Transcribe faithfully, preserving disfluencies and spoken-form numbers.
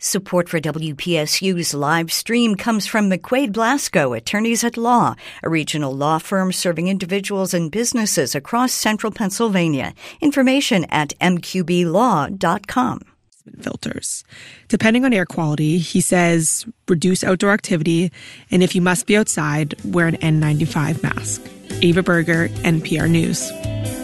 Support for W P S U's live stream comes from McQuaid Blasco, Attorneys at Law, a regional law firm serving individuals and businesses across central Pennsylvania. Information at m q b law dot com. Filters. Depending on air quality, he says reduce outdoor activity, and if you must be outside, wear an N ninety-five mask. Ava Berger, N P R News.